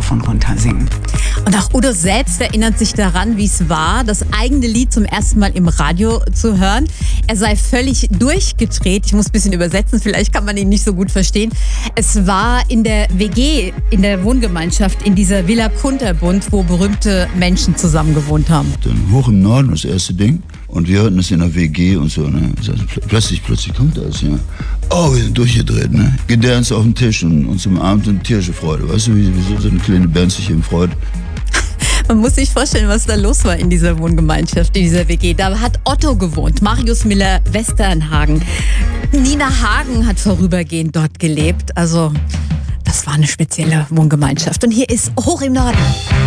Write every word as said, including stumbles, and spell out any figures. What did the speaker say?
von runter singen. Und auch Udo selbst erinnert sich daran, wie es war, das eigene Lied zum ersten Mal im Radio zu hören. Er sei völlig durchgedreht. Ich muss ein bisschen übersetzen, vielleicht kann man ihn nicht so gut verstehen. Es war in der W G, in der Wohngemeinschaft, in dieser Villa Kunterbund, wo berühmte Menschen zusammen gewohnt haben. Dann hoch im Norden das erste Ding. Und wir hörten es in der W G und so, ne? Plötzlich, plötzlich kommt das, ja. Oh, wir sind durchgedreht, ne? Gedanced auf den Tisch und uns im Abend und tierische Freude. Weißt du, wie, wie so eine kleine Band sich eben freut? Man muss sich vorstellen, was da los war in dieser Wohngemeinschaft, in dieser W G. Da hat Otto gewohnt, Marius Müller-Westernhagen. Nina Hagen hat vorübergehend dort gelebt. Also, das war eine spezielle Wohngemeinschaft. Und hier ist Hoch im Norden.